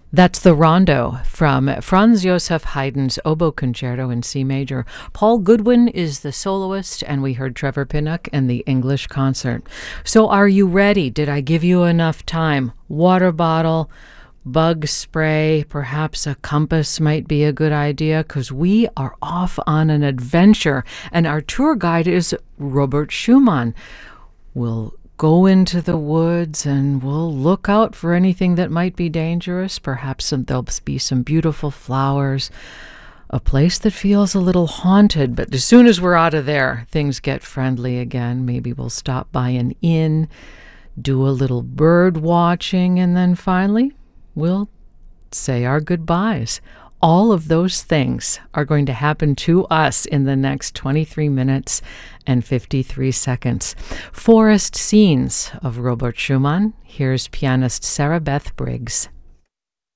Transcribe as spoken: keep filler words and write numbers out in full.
That's the Rondo from Franz Joseph Haydn's Oboe Concerto in C major. Paul Goodwin is the soloist, and we heard Trevor Pinnock and the English Concert. So are you ready? Did I give you enough time? Water bottle, bug spray, perhaps a compass might be a good idea, because we are off on an adventure, and our tour guide is Robert Schumann. We'll go into the woods and we'll look out for anything that might be dangerous. Perhaps some, there'll be some beautiful flowers, a place that feels a little haunted, but as soon as we're out of there, things get friendly again. Maybe we'll stop by an inn, do a little bird watching, and then finally we'll say our goodbyes. All of those things are going to happen to us in the next twenty-three minutes and fifty-three seconds. Forest Scenes of Robert Schumann. Here's pianist Sarah Beth Briggs.